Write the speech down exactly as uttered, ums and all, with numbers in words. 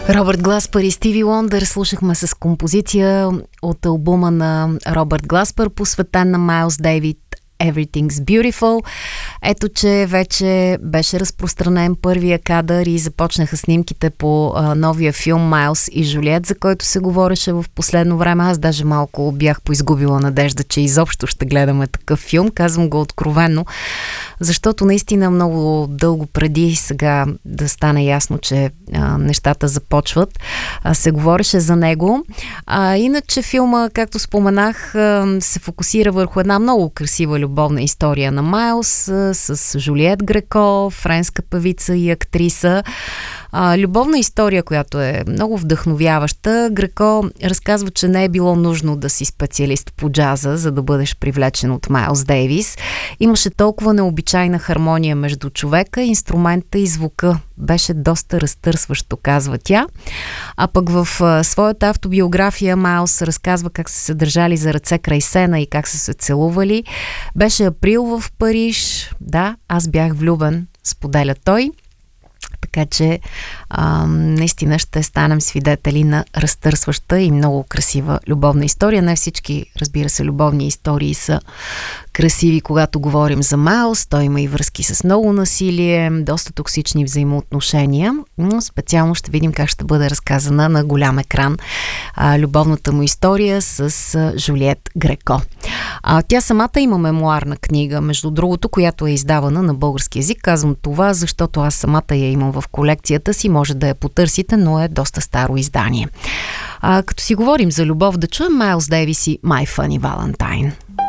Робърт Гласпър и Стиви Уондър слушахме с композиция от албума на Робърт Гласпър, посветен на Майлз Дейвид, Everything's Beautiful. Ето, че вече беше разпространен първия кадър и започнаха снимките по а, новия филм Майлз и Жулиет, за който се говореше в последно време. Аз даже малко бях поизгубила надежда, че изобщо ще гледаме такъв филм. Казвам го откровенно, защото наистина много дълго преди сега да стане ясно, че а, нещата започват, а, се говореше за него. А, иначе филма, както споменах, а, се фокусира върху една много красива любовна история на Майлз а, с Жулиет Греко, френска певица и актриса. А, любовна история, която е много вдъхновяваща. Греко разказва, че не е било нужно да си специалист по джаза, за да бъдеш привлечен от Майлз Дейвис. Имаше толкова необичайна хармония между човека, инструмента и звука. Беше доста разтърсващо, казва тя. А пък в а, своята автобиография Майлз разказва как са се държали за ръце край сена и как са се целували. Беше април в Париж. Да, аз бях влюбен, споделя той. Така че а, наистина ще станем свидетели на разтърсваща и много красива любовна история. Не всички, разбира се, любовни истории са красиви, когато говорим за Майлз. Той има и връзки с много насилие, доста токсични взаимоотношения. Но специално ще видим как ще бъде разказана на голям екран а, любовната му история с а, Жулиет Греко. А, тя самата има мемуарна книга, между другото, която е издавана на български език. Казвам това, защото аз самата я имам в колекцията си. Може да я потърсите, но е доста старо издание. А, като си говорим за любов, да чуем Майлз Дейвис и My Funny Valentine.